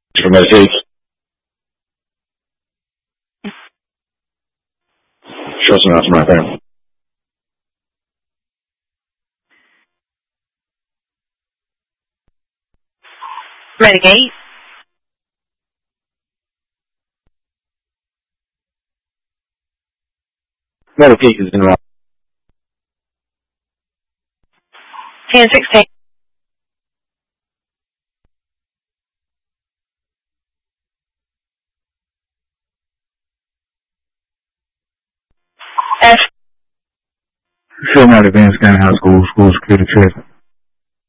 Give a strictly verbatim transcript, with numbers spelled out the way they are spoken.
For medication. Shows me that's my thing. Renegade. Medication is in the ten sixteen. F. Fill out advanced scanning high school, school security check.